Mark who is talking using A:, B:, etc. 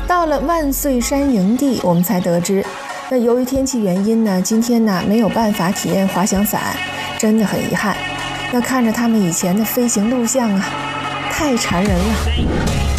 A: 到了万岁山营地，我们才得知，那由于天气原因呢，今天呢没有办法体验滑翔伞，真的很遗憾。那看着他们以前的飞行录像啊，太馋人了。